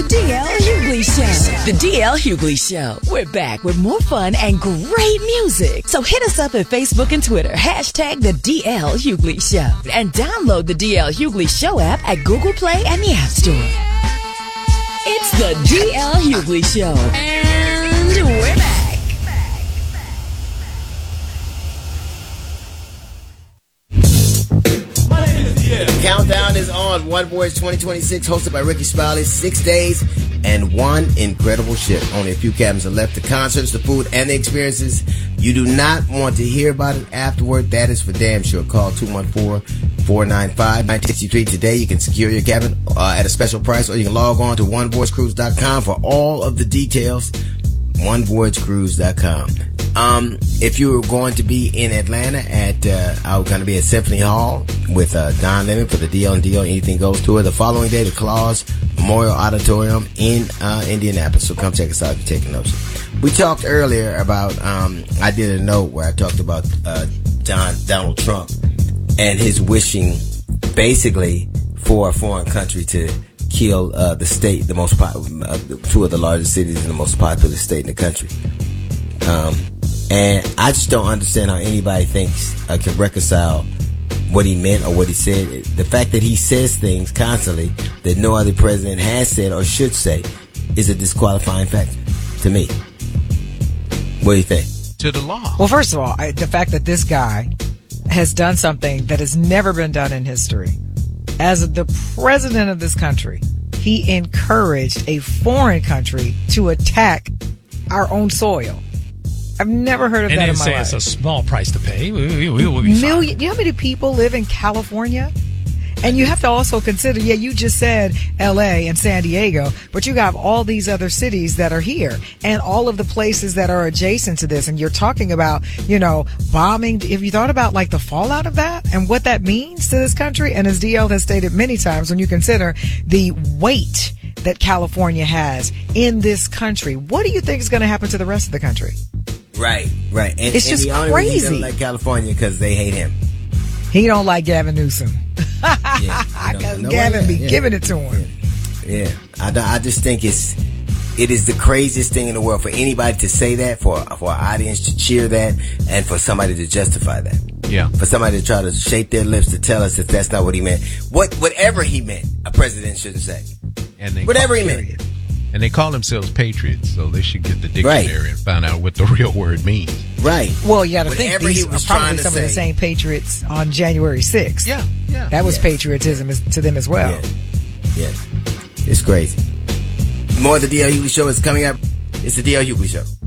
The DL Hughley Show. The DL Hughley Show. We're back with more fun and great music. So hit us up at Facebook and Twitter. Hashtag The DL Hughley Show. And download the DL Hughley Show app at Google Play and the App Store. It's the DL Hughley Show. And we're back. Countdown is on. One Voice 2026, hosted by Ricky Smiley. 6 days and one incredible ship. Only a few cabins are left. The concerts, the food, and the experiences. You do not want to hear about it afterward. That is for damn sure. Call 214-495-963 today. You can secure your cabin at a special price, or you can log on to onevoicecruise.com for all of the details. onevoicecruise.com. If you were going to be in Atlanta I was going to be at Symphony Hall with Don Lemon for the DL and DL Anything Goes tour. The following day, the Claus Memorial Auditorium in Indianapolis. So come check us out if you're taking notes. We talked earlier about, I did a note where I talked about Donald Trump and his wishing basically for a foreign country to kill the state, the most two of the largest cities in the most populous state in the country. And I just don't understand how anybody thinks can reconcile what he meant or what he said. The fact that he says things constantly that no other president has said or should say is a disqualifying factor to me. What do you think? To the law. Well, first of all, the fact that this guy has done something that has never been done in history. As the president of this country, he encouraged a foreign country to attack our own soil. I've never heard of that in my life. And say it's a small price to pay. We will be fine. You know how many people live in California? And you have to also consider, you just said L.A. and San Diego, but you have all these other cities that are here and all of the places that are adjacent to this. And you're talking about, bombing. Have you thought about like the fallout of that and what that means to this country? And as DL has stated many times, when you consider the weight that California has in this country, what do you think is going to happen to the rest of the country? Right. And, it's just the only crazy. Reason he doesn't like California because they hate him. He don't like Gavin Newsom. Because Gavin be giving it to him. Yeah. I just think it is the craziest thing in the world for anybody to say that, for an audience to cheer that, and for somebody to justify that. Yeah. For somebody to try to shape their lips to tell us that that's not what he meant. Whatever he meant, a president shouldn't say. Whatever he meant. And they call themselves patriots, so they should get the dictionary and find out what the real word means. Right. Well, you got to think these are probably some of the same patriots on January 6th. Yeah. That was patriotism to them as well. Yeah. It's crazy. More of the DL Hughley Show is coming up. It's the DL Hughley Show.